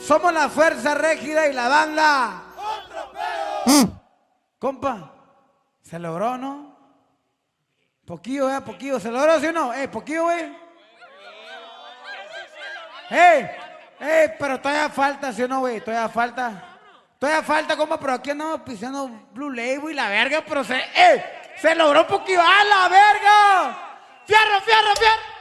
Somos la fuerza rígida y la banda. ¡Otro pedo! Compa, ¿se logró, no? Poquillo, poquillo. ¿Se logró, sí o no? Poquillo, güey. Pero todavía falta, ¿sí o no, güey? Todavía falta. Todavía falta, compa, pero aquí andamos pisando Blue Label y la verga, pero se logró poquillo. ¡A la verga! ¡Fierro, fierro, fierro!